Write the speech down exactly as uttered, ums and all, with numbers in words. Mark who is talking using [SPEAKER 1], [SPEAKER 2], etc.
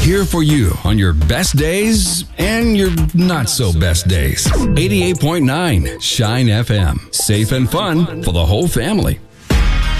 [SPEAKER 1] Here for you on your best days and your not so best days. eighty-eight point nine Shine F M. Safe and fun for the whole family.